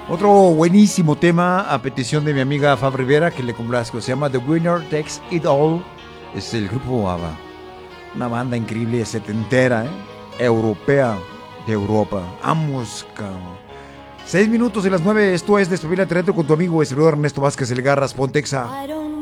Otro buenísimo tema a petición de mi amiga Fab Rivera que le complazco. Se llama The Winner Takes It All. Es el grupo ABBA. Una banda increíble, setentera, europea, de Europa. Vamos, cabrón. 6 minutos de las 9. Esto es Despabilate Retro con tu amigo el servidor Ernesto Vázquez El Garras Pontexa.